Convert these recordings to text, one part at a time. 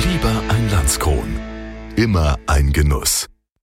Lieber ein Landskron. Immer ein Genuss.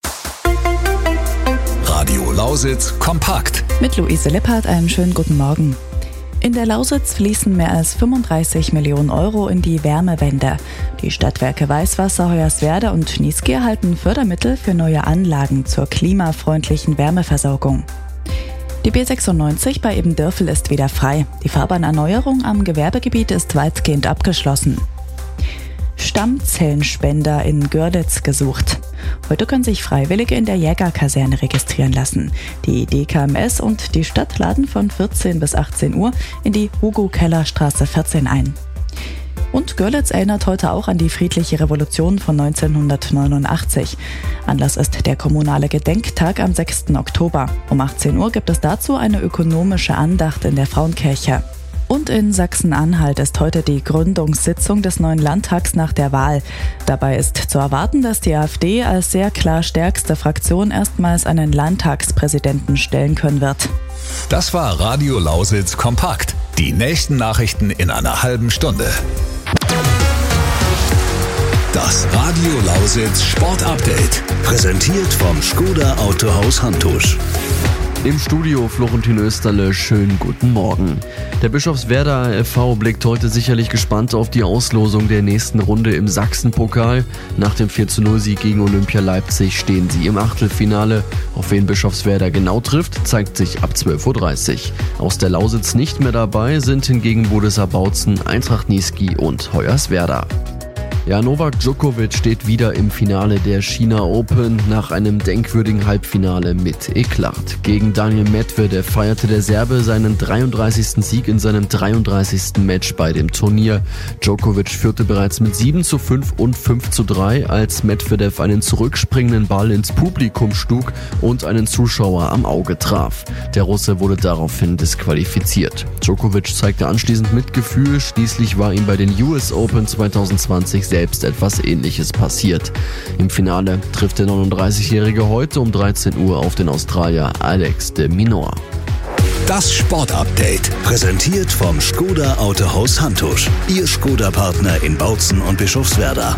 Radio Lausitz kompakt. Mit Luise Lippert einen schönen guten Morgen. In der Lausitz fließen mehr als 35 Millionen Euro in die Wärmewende. Die Stadtwerke Weißwasser, Hoyerswerda und Niesky erhalten Fördermittel für neue Anlagen zur klimafreundlichen Wärmeversorgung. Die B96 bei Ebendörfel ist wieder frei. Die Fahrbahnerneuerung am Gewerbegebiet ist weitgehend abgeschlossen. Stammzellenspender in Görlitz gesucht. Heute können sich Freiwillige in der Jägerkaserne registrieren lassen. Die DKMS und die Stadt laden von 14 bis 18 Uhr in die Hugo-Keller-Straße 14 ein. Und Görlitz erinnert heute auch an die friedliche Revolution von 1989. Anlass ist der kommunale Gedenktag am 6. Oktober. Um 18 Uhr gibt es dazu eine ökonomische Andacht in der Frauenkirche. Und in Sachsen-Anhalt ist heute die Gründungssitzung des neuen Landtags nach der Wahl. Dabei ist zu erwarten, dass die AfD als sehr klar stärkste Fraktion erstmals einen Landtagspräsidenten stellen können wird. Das war Radio Lausitz kompakt. Die nächsten Nachrichten in einer halben Stunde. Das Radio Lausitz Sportupdate. Präsentiert vom Škoda Autohaus Hantusch. Im Studio Florentin Österle, schönen guten Morgen. Der Bischofswerda FV blickt heute sicherlich gespannt auf die Auslosung der nächsten Runde im Sachsenpokal. Nach dem 4:0-Sieg gegen Olympia Leipzig stehen sie im Achtelfinale. Auf wen Bischofswerda genau trifft, zeigt sich ab 12:30 Uhr. Aus der Lausitz nicht mehr dabei sind hingegen Budesser Bautzen, Eintracht Niesky und Hoyerswerda. Ja, Novak Djokovic steht wieder im Finale der China Open nach einem denkwürdigen Halbfinale mit Eklat. Gegen Daniil Medvedev feierte der Serbe seinen 33. Sieg in seinem 33. Match bei dem Turnier. Djokovic führte bereits mit 7:5 und 5:3, als Medvedev einen zurückspringenden Ball ins Publikum schlug und einen Zuschauer am Auge traf. Der Russe wurde daraufhin disqualifiziert. Djokovic zeigte anschließend Mitgefühl, schließlich war ihm bei den US Open 2020 selbst etwas Ähnliches passiert. Im Finale trifft der 39-Jährige heute um 13 Uhr auf den Australier Alex de Minaur. Das Sportupdate. Präsentiert vom Škoda Autohaus Hantusch. Ihr Škoda-Partner in Bautzen und Bischofswerda.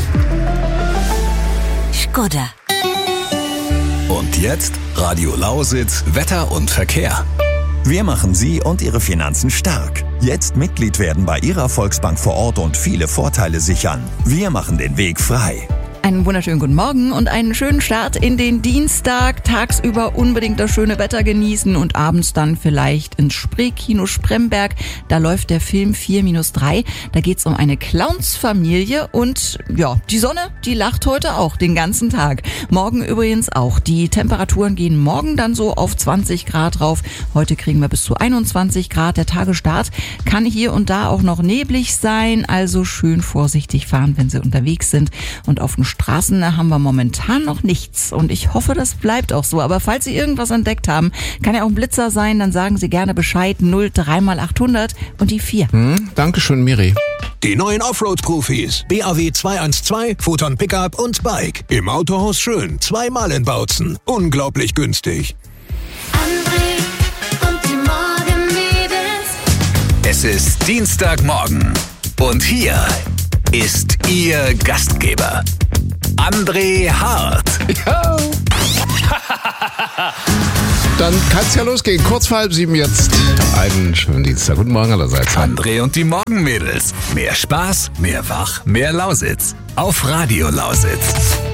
Škoda. Und jetzt Radio Lausitz, Wetter und Verkehr. Wir machen Sie und Ihre Finanzen stark. Jetzt Mitglied werden bei Ihrer Volksbank vor Ort und viele Vorteile sichern. Wir machen den Weg frei. Einen wunderschönen guten Morgen und einen schönen Start in den Dienstag. Tagsüber unbedingt das schöne Wetter genießen und abends dann vielleicht ins Spreekino Spremberg. Da läuft der Film 4-3. Da geht's um eine Clownsfamilie und ja, die Sonne, die lacht heute auch den ganzen Tag. Morgen übrigens auch. Die Temperaturen gehen morgen dann so auf 20 Grad rauf. Heute kriegen wir bis zu 21 Grad. Der Tagesstart kann hier und da auch noch neblig sein. Also schön vorsichtig fahren, wenn Sie unterwegs sind. Und auf den Straßen haben wir momentan noch nichts und ich hoffe, das bleibt auch so. Aber falls Sie irgendwas entdeckt haben, kann ja auch ein Blitzer sein, dann sagen Sie gerne Bescheid. 03x800 und die 4. Dankeschön, Miri. Die neuen Offroad-Profis. BAW 212, Photon Pickup und Bike. Im Autohaus Schön. 2-mal in Bautzen. Unglaublich günstig. André und die Morgenmädels. Es ist Dienstagmorgen und hier ist Ihr Gastgeber, André Hart. Ja. Dann kann's ja losgehen. Kurz vor 6:30 jetzt. Einen schönen Dienstag. Guten Morgen allerseits. André und die Morgenmädels. Mehr Spaß, mehr Wach, mehr Lausitz. Auf Radio Lausitz.